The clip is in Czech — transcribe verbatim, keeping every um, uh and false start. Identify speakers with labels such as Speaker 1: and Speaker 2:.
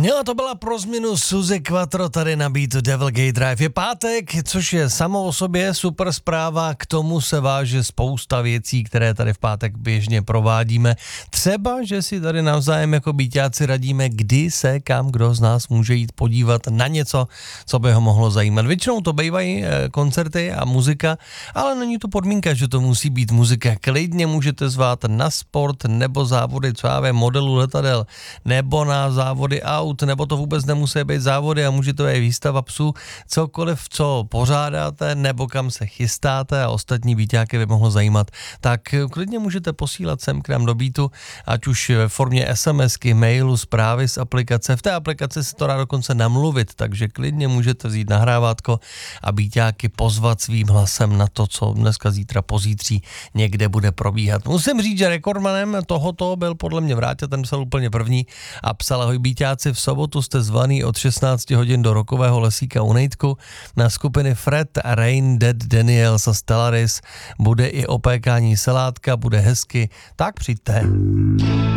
Speaker 1: Jo, to byla pro změnu Suzy Quattro tady na beatu Devil Gate Drive. Je pátek, což je samo o sobě super zpráva, k tomu se váže spousta věcí, které tady v pátek běžně provádíme. Třeba, že si tady navzájem jako býťáci radíme, kdy se kam kdo z nás může jít podívat na něco, co by ho mohlo zajímat. Většinou to bývají e, koncerty a muzika, ale není to podmínka, že to musí být muzika. Klidně můžete zvát na sport nebo závody, co já vím, modelu letadel, nebo na závody aut, nebo to vůbec nemusí být závody a může to být výstava psů, cokoliv, co pořádáte, nebo kam se chystáte a ostatní býťáky by mohlo zajímat, tak klidně můžete posílat sem k nám do Beatu, ať už ve formě SMSky, mailu, zprávy z aplikace. V té aplikaci se to dá dokonce namluvit, takže klidně můžete vzít nahrávátko a býťáky pozvat svým hlasem na to, co dneska, zítra, pozítří někde bude probíhat. Musím říct, že rekordmanem tohoto byl podle mě Vráťa, ten psal úplně první a psal: ahoj býťáci, v sobotu jste zvaný od šestnáct hodin do Rokového lesíka u Nejtku na skupiny Fred, Rain, Dead, Daniels a Stellaris. Bude i opékání salátka, bude hezky, tak přijďte.